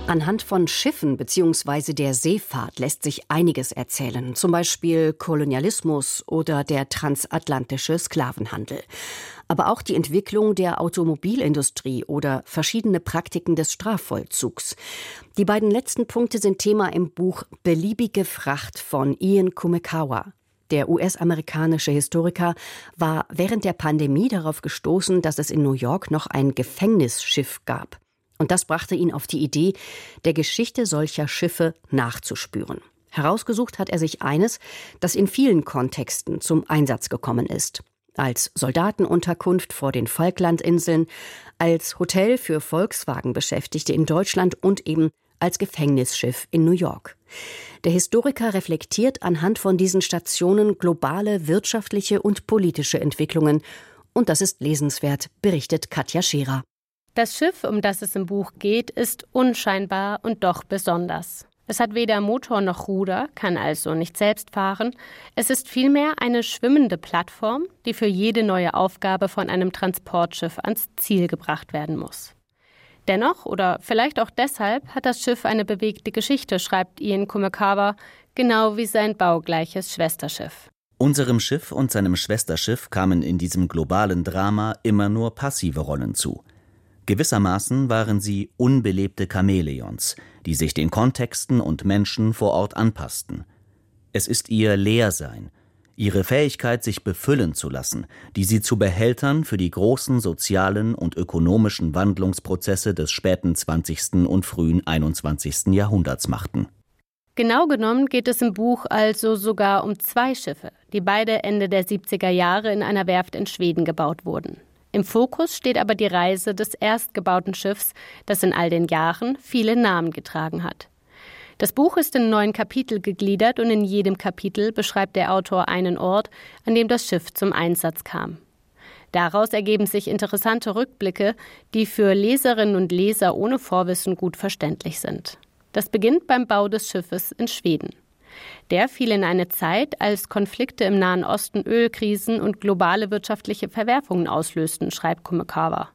Anhand von Schiffen bzw. der Seefahrt lässt sich einiges erzählen, zum Beispiel Kolonialismus oder der transatlantische Sklavenhandel. Aber auch die Entwicklung der Automobilindustrie oder verschiedene Praktiken des Strafvollzugs. Die beiden letzten Punkte sind Thema im Buch Beliebige Fracht von Ian Kumekawa. Der US-amerikanische Historiker war während der Pandemie darauf gestoßen, dass es in New York noch ein Gefängnisschiff gab. Und das brachte ihn auf die Idee, der Geschichte solcher Schiffe nachzuspüren. Herausgesucht hat er sich eines, das in vielen Kontexten zum Einsatz gekommen ist. Als Soldatenunterkunft vor den Falklandinseln, als Hotel für Volkswagen-Beschäftigte in Deutschland und eben als Gefängnisschiff in New York. Der Historiker reflektiert anhand von diesen Stationen globale wirtschaftliche und politische Entwicklungen. Und das ist lesenswert, berichtet Katja Scherer. Das Schiff, um das es im Buch geht, ist unscheinbar und doch besonders. Es hat weder Motor noch Ruder, kann also nicht selbst fahren. Es ist vielmehr eine schwimmende Plattform, die für jede neue Aufgabe von einem Transportschiff ans Ziel gebracht werden muss. Dennoch, oder vielleicht auch deshalb, hat das Schiff eine bewegte Geschichte, schreibt Ian Kumekawa, genau wie sein baugleiches Schwesterschiff. Unserem Schiff und seinem Schwesterschiff kamen in diesem globalen Drama immer nur passive Rollen zu. Gewissermaßen waren sie unbelebte Chamäleons, die sich den Kontexten und Menschen vor Ort anpassten. Es ist ihr Leersein, ihre Fähigkeit, sich befüllen zu lassen, die sie zu Behältern für die großen sozialen und ökonomischen Wandlungsprozesse des späten 20. und frühen 21. Jahrhunderts machten. Genau genommen geht es im Buch also sogar um 2 Schiffe, die beide Ende der 70er Jahre in einer Werft in Schweden gebaut wurden. Im Fokus steht aber die Reise des erstgebauten Schiffs, das in all den Jahren viele Namen getragen hat. Das Buch ist in 9 Kapitel gegliedert und in jedem Kapitel beschreibt der Autor einen Ort, an dem das Schiff zum Einsatz kam. Daraus ergeben sich interessante Rückblicke, die für Leserinnen und Leser ohne Vorwissen gut verständlich sind. Das beginnt beim Bau des Schiffes in Schweden. Der fiel in eine Zeit, als Konflikte im Nahen Osten Ölkrisen und globale wirtschaftliche Verwerfungen auslösten, schreibt Kumekawa.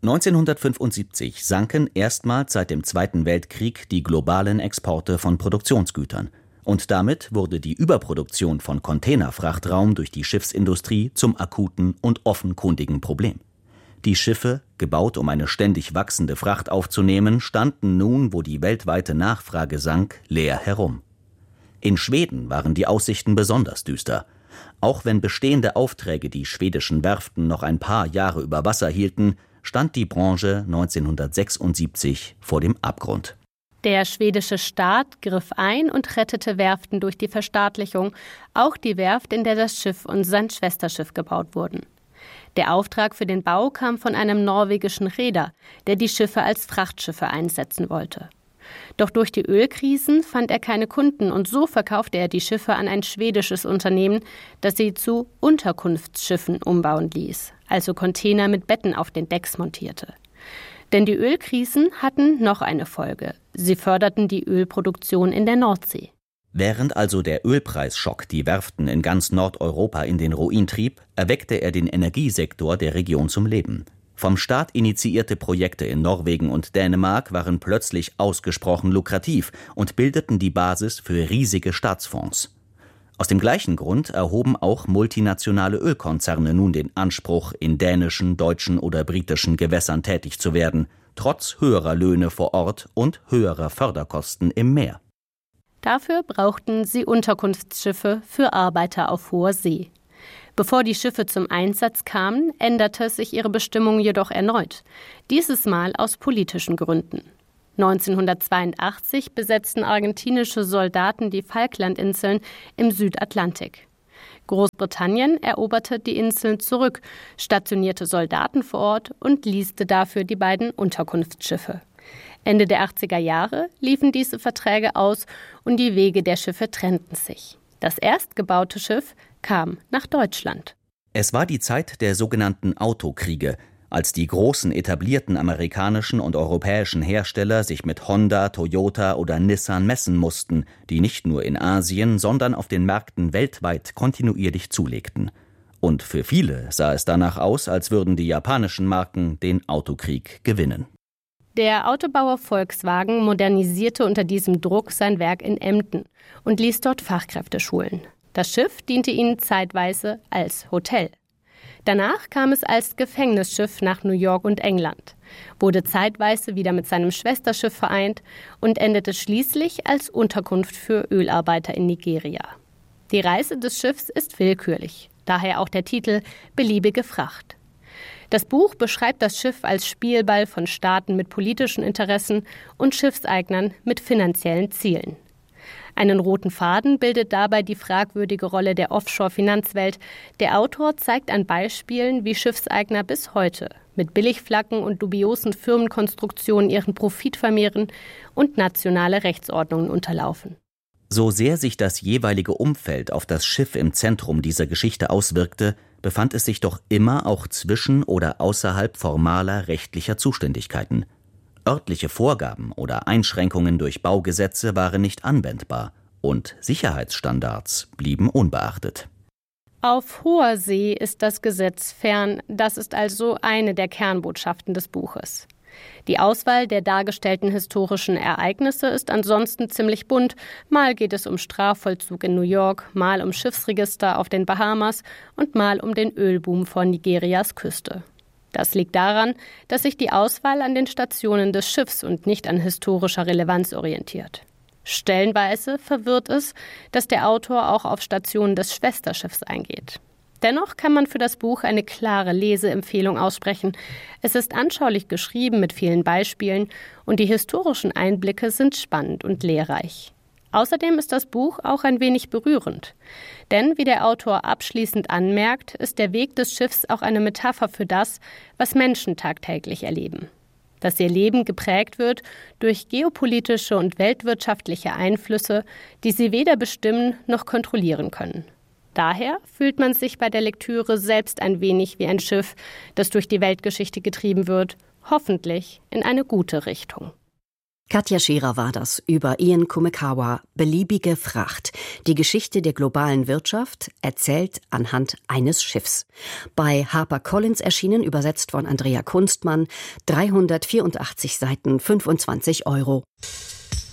1975 sanken erstmals seit dem Zweiten Weltkrieg die globalen Exporte von Produktionsgütern. Und damit wurde die Überproduktion von Containerfrachtraum durch die Schiffsindustrie zum akuten und offenkundigen Problem. Die Schiffe, gebaut um eine ständig wachsende Fracht aufzunehmen, standen nun, wo die weltweite Nachfrage sank, leer herum. In Schweden waren die Aussichten besonders düster. Auch wenn bestehende Aufträge die schwedischen Werften noch ein paar Jahre über Wasser hielten, stand die Branche 1976 vor dem Abgrund. Der schwedische Staat griff ein und rettete Werften durch die Verstaatlichung, auch die Werft, in der das Schiff und sein Schwesterschiff gebaut wurden. Der Auftrag für den Bau kam von einem norwegischen Reeder, der die Schiffe als Frachtschiffe einsetzen wollte. Doch durch die Ölkrisen fand er keine Kunden und so verkaufte er die Schiffe an ein schwedisches Unternehmen, das sie zu Unterkunftsschiffen umbauen ließ, also Container mit Betten auf den Decks montierte. Denn die Ölkrisen hatten noch eine Folge. Sie förderten die Ölproduktion in der Nordsee. Während also der Ölpreisschock die Werften in ganz Nordeuropa in den Ruin trieb, erweckte er den Energiesektor der Region zum Leben. Vom Staat initiierte Projekte in Norwegen und Dänemark waren plötzlich ausgesprochen lukrativ und bildeten die Basis für riesige Staatsfonds. Aus dem gleichen Grund erhoben auch multinationale Ölkonzerne nun den Anspruch, in dänischen, deutschen oder britischen Gewässern tätig zu werden, trotz höherer Löhne vor Ort und höherer Förderkosten im Meer. Dafür brauchten sie Unterkunftsschiffe für Arbeiter auf hoher See. Bevor die Schiffe zum Einsatz kamen, änderte sich ihre Bestimmung jedoch erneut, dieses Mal aus politischen Gründen. 1982 besetzten argentinische Soldaten die Falklandinseln im Südatlantik. Großbritannien eroberte die Inseln zurück, stationierte Soldaten vor Ort und leaste dafür die beiden Unterkunftsschiffe. Ende der 80er Jahre liefen diese Verträge aus und die Wege der Schiffe trennten sich. Das erstgebaute Schiff kam nach Deutschland. Es war die Zeit der sogenannten Autokriege, als die großen etablierten amerikanischen und europäischen Hersteller sich mit Honda, Toyota oder Nissan messen mussten, die nicht nur in Asien, sondern auf den Märkten weltweit kontinuierlich zulegten. Und für viele sah es danach aus, als würden die japanischen Marken den Autokrieg gewinnen. Der Autobauer Volkswagen modernisierte unter diesem Druck sein Werk in Emden und ließ dort Fachkräfte schulen. Das Schiff diente ihnen zeitweise als Hotel. Danach kam es als Gefängnisschiff nach New York und England, wurde zeitweise wieder mit seinem Schwesterschiff vereint und endete schließlich als Unterkunft für Ölarbeiter in Nigeria. Die Reise des Schiffs ist willkürlich, daher auch der Titel »Beliebige Fracht«. Das Buch beschreibt das Schiff als Spielball von Staaten mit politischen Interessen und Schiffseignern mit finanziellen Zielen. Einen roten Faden bildet dabei die fragwürdige Rolle der Offshore-Finanzwelt. Der Autor zeigt an Beispielen, wie Schiffseigner bis heute mit Billigflaggen und dubiosen Firmenkonstruktionen ihren Profit vermehren und nationale Rechtsordnungen unterlaufen. So sehr sich das jeweilige Umfeld auf das Schiff im Zentrum dieser Geschichte auswirkte, befand es sich doch immer auch zwischen oder außerhalb formaler rechtlicher Zuständigkeiten. Örtliche Vorgaben oder Einschränkungen durch Baugesetze waren nicht anwendbar und Sicherheitsstandards blieben unbeachtet. Auf hoher See ist das Gesetz fern, das ist also eine der Kernbotschaften des Buches. Die Auswahl der dargestellten historischen Ereignisse ist ansonsten ziemlich bunt. Mal geht es um Strafvollzug in New York, mal um Schiffsregister auf den Bahamas und mal um den Ölboom vor Nigerias Küste. Das liegt daran, dass sich die Auswahl an den Stationen des Schiffs und nicht an historischer Relevanz orientiert. Stellenweise verwirrt es, dass der Autor auch auf Stationen des Schwesterschiffs eingeht. Dennoch kann man für das Buch eine klare Leseempfehlung aussprechen. Es ist anschaulich geschrieben mit vielen Beispielen und die historischen Einblicke sind spannend und lehrreich. Außerdem ist das Buch auch ein wenig berührend. Denn, wie der Autor abschließend anmerkt, ist der Weg des Schiffs auch eine Metapher für das, was Menschen tagtäglich erleben. Dass ihr Leben geprägt wird durch geopolitische und weltwirtschaftliche Einflüsse, die sie weder bestimmen noch kontrollieren können. Daher fühlt man sich bei der Lektüre selbst ein wenig wie ein Schiff, das durch die Weltgeschichte getrieben wird, hoffentlich in eine gute Richtung. Katja Scherer war das über Ian Kumekawa, Beliebige Fracht. Die Geschichte der globalen Wirtschaft, erzählt anhand eines Schiffs. Bei HarperCollins erschienen, übersetzt von Andrea Kunstmann, 384 Seiten, 25 €.